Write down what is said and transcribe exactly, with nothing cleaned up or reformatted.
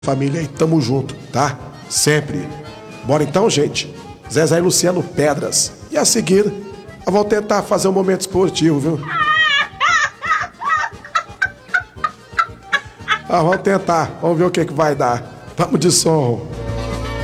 Família aí, tamo junto, tá? Sempre. Bora então, gente. Zezé e Luciano Pedras. E a seguir, eu vou tentar fazer um momento esportivo, viu? Ah, vamos tentar. Vamos ver o que que vai dar. Vamos de som.